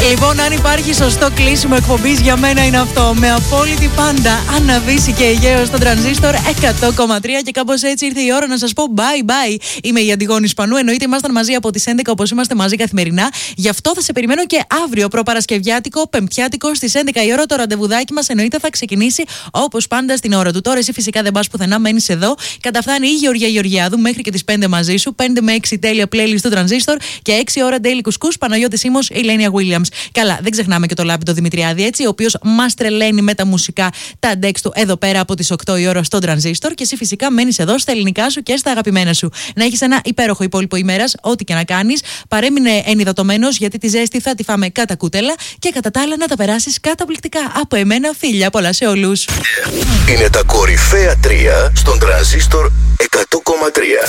Λοιπόν, αν υπάρχει σωστό κλείσιμο εκπομπής, για μένα είναι αυτό. Με απόλυτη πάντα αναβήσει και Αιγαίο στον Τρανζίστορ 100,3. Και κάπως έτσι ήρθε η ώρα να σας πω bye bye. Είμαι η Αντιγόνη Σπανού. Εννοείται, ήμασταν μαζί από τις 11 όπως είμαστε μαζί καθημερινά. Γι' αυτό θα σε περιμένω και αύριο, προπαρασκευιάτικο, πεμπτιάτικο, στις 11 η ώρα. Το ραντεβουδάκι μας εννοείται θα ξεκινήσει όπως πάντα στην ώρα του. Τώρα εσύ φυσικά δεν πας πουθενά, μένεις εδώ. Καταφθάνει η Γεωργία Γεωργιάδου μέχρι και τις 5 μαζί σου. 5 με 6 τέλεια playlist του Τρανζίστορ και 6 ώρα daily κουσκούς. Παναγιώτης Σίμος, Ηλένια Williams. Καλά, δεν ξεχνάμε και το Λάμπη το Δημητριάδη, έτσι, ο οποίος μας τρελαίνει με τα μουσικά, τα αντέξ του εδώ πέρα από τις 8 η ώρα στον Τρανζίστορ. Και εσύ φυσικά μένεις εδώ στα ελληνικά σου και στα αγαπημένα σου. Να έχεις ένα υπέροχο υπόλοιπο ημέρας, ό,τι και να κάνεις. Παρέμεινε ενυδατωμένος, γιατί τη ζέστη θα τη φάμε κατά κούτελα. Και κατά τα άλλα να τα περάσεις καταπληκτικά. Από εμένα, φίλια πολλά σε όλους. Είναι τα κορυφαία 3 στον Τρανζίστορ 100,3.